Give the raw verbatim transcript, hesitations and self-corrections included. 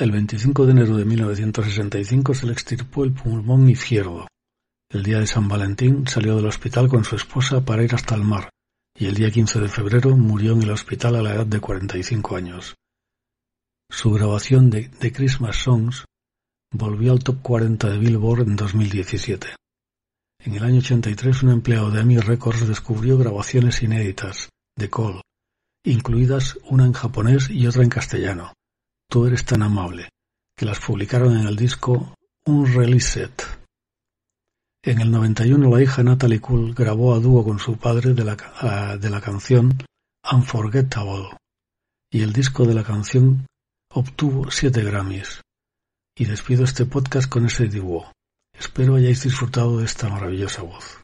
El veinticinco de enero de mil novecientos sesenta y cinco se le extirpó el pulmón izquierdo. El día de San Valentín salió del hospital con su esposa para ir hasta el mar, y el día quince de febrero murió en el hospital a la edad de cuarenta y cinco años. Su grabación de The Christmas Songs volvió al top cuarenta de Billboard en dos mil diecisiete. En el año ochenta y tres un empleado de EMI Records descubrió grabaciones inéditas de Cole, incluidas una en japonés y otra en castellano. Tú eres tan amable, que las publicaron en el disco Unreleased. En el noventa y uno la hija Natalie Cole grabó a dúo con su padre de la, de la canción Unforgettable, y el disco de la canción obtuvo siete Grammys. Y despido este podcast con ese dúo. Espero hayáis disfrutado de esta maravillosa voz.